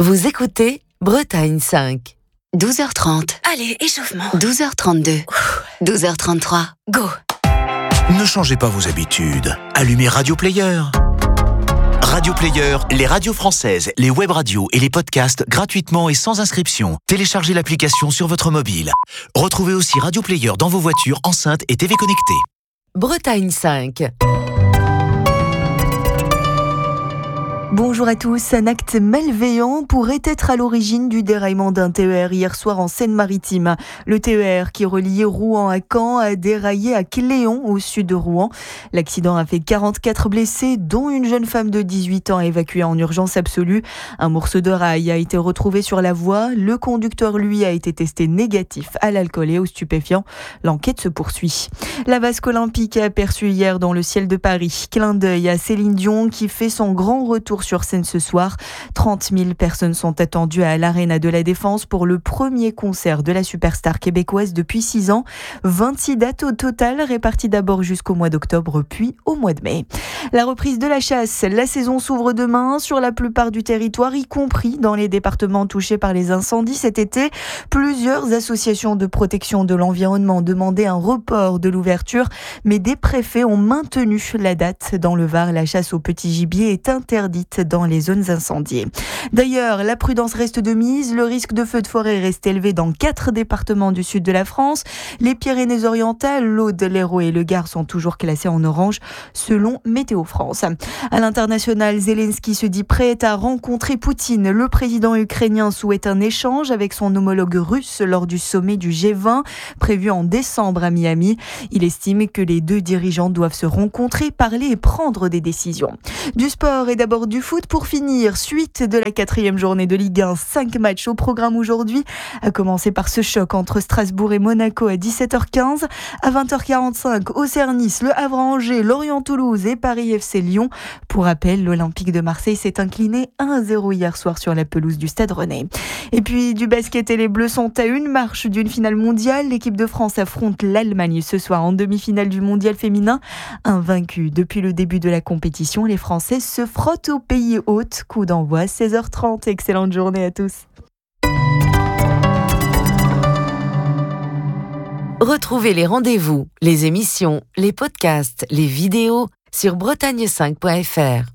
Vous écoutez Bretagne 5. 12h30. Allez, échauffement. 12h32. 12h33. Go. Ne changez pas vos habitudes. Allumez Radio Player. Radio Player, les radios françaises, les web radios et les podcasts gratuitement et sans inscription. Téléchargez l'application sur votre mobile. Retrouvez aussi Radio Player dans vos voitures, enceintes et TV connectées. Bretagne 5. Bonjour à tous. Un acte malveillant pourrait être à l'origine du déraillement d'un TER hier soir en Seine-Maritime. Le TER qui reliait Rouen à Caen a déraillé à Cléon au sud de Rouen. L'accident a fait 44 blessés, dont une jeune femme de 18 ans évacuée en urgence absolue. Un morceau de rail a été retrouvé sur la voie. Le conducteur, lui, a été testé négatif à l'alcool et aux stupéfiants. L'enquête se poursuit. La vasque olympique a aperçu hier dans le ciel de Paris. Clin d'œil à Céline Dion qui fait son grand retour sur scène ce soir. 30 000 personnes sont attendues à l'Arena de la Défense pour le premier concert de la superstar québécoise depuis 6 ans. 26 dates au total, réparties d'abord jusqu'au mois d'octobre, puis au mois de mai. La reprise de la chasse. La saison s'ouvre demain sur la plupart du territoire, y compris dans les départements touchés par les incendies cet été. Plusieurs associations de protection de l'environnement demandaient un report de l'ouverture, mais des préfets ont maintenu la date. Dans le Var, la chasse au petit gibier est interdite dans les zones incendiées. D'ailleurs, la prudence reste de mise. Le risque de feu de forêt reste élevé dans 4 départements du sud de la France. Les Pyrénées-Orientales, l'Aude, l'Hérault et le Gard sont toujours classés en orange selon Météo France. À l'international, Zelensky se dit prêt à rencontrer Poutine. Le président ukrainien souhaite un échange avec son homologue russe lors du sommet du G20 prévu en décembre à Miami. Il estime que les deux dirigeants doivent se rencontrer, parler et prendre des décisions. Du sport et d'abord du foot pour finir. Suite de la 4e journée de Ligue 1. 5 matchs au programme aujourd'hui. À commencer par ce choc entre Strasbourg et Monaco à 17h15. À 20h45, Auxerre-Nice, Le Havre-Angers, Lorient-Toulouse et Paris FC Lyon. Pour rappel, l'Olympique de Marseille s'est incliné 1-0 hier soir sur la pelouse du Stade Rennais. Et puis du basket, et les Bleus sont à une marche d'une finale mondiale. L'équipe de France affronte l'Allemagne ce soir en demi-finale du mondial féminin. Invaincus depuis le début de la compétition, les Français se frottent au pays hôte. Coup d'envoi 16h30. Excellente journée à tous. Retrouvez les rendez-vous, les émissions, les podcasts, les vidéos sur bretagne5.fr.